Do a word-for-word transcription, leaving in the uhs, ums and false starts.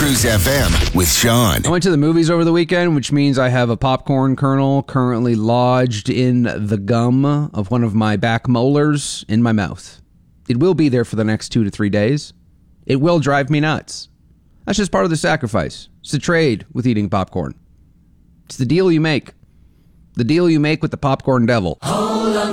Cruise F M with Sean. I went to the movies over the weekend, which means I have a popcorn kernel currently lodged in the gum of one of my back molars in my mouth. It will be there for the next two to three days. It will drive me nuts. That's just part of the sacrifice. It's a trade with eating popcorn. It's the deal you make. The deal you make with the popcorn devil.